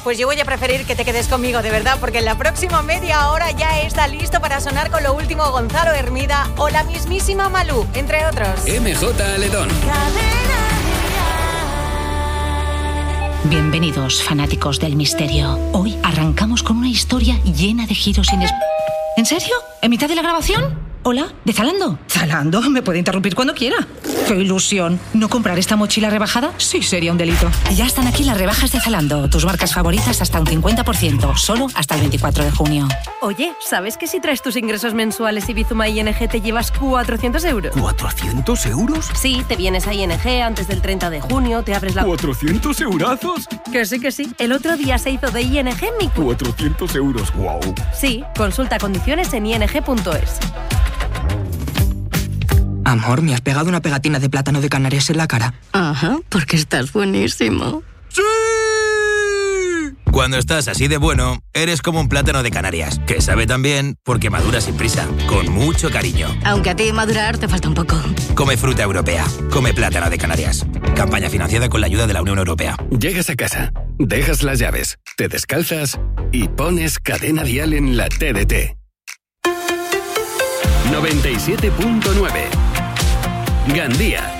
Pues yo voy a preferir que te quedes conmigo, de verdad, porque en la próxima media hora ya está listo para sonar con lo último Gonzalo Hermida o la mismísima Malú, entre otros. MJ Aledón. Bienvenidos, fanáticos del misterio. Hoy arrancamos con una historia llena de giros inesperados. ¿En serio? ¿En mitad de la grabación? Hola, ¿de Zalando? ¿Zalando? ¿Me puede interrumpir cuando quiera? ¡Qué ilusión! ¿No comprar esta mochila rebajada? Sí, sería un delito. Ya están aquí las rebajas de Zalando. Tus marcas favoritas hasta un 50%. Solo hasta el 24 de junio. Oye, ¿sabes que si traes tus ingresos mensuales y Bizuma ING te llevas 400 euros? ¿400 euros? Sí, te vienes a ING antes del 30 de junio, te abres la... ¿400 eurazos? Que sí. El otro día se hizo de ING mi... 400 euros, wow. Sí, consulta condiciones en ing.es. Amor, me has pegado una pegatina de plátano de Canarias en la cara. Ajá, porque estás buenísimo. ¡Sí! Cuando estás así de bueno, eres como un plátano de Canarias, que sabe tan bien porque madura sin prisa, con mucho cariño. Aunque a ti madurar te falta un poco. Come fruta europea, come plátano de Canarias. Campaña financiada con la ayuda de la Unión Europea. Llegas a casa, dejas las llaves, te descalzas y pones Cadena Dial en la TDT. 97.9 Gandía.